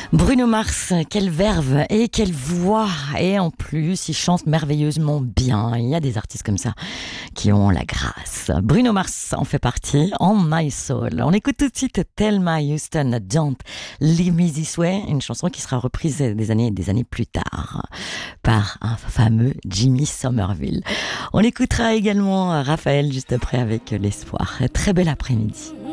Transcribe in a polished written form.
Bruno Mars, quelle verve et quelle voix. Et en plus, il chante merveilleusement bien. Il y a des artistes comme ça qui ont la grâce. Bruno Mars en fait partie, On My Soul. On écoute tout de suite Thelma Houston, Don't Leave Me This Way, une chanson qui sera reprise des années et des années plus tard par un fameux Jimmy Somerville. On écoutera également Raphaël juste après avec L'Espoir. Très bel après-midi.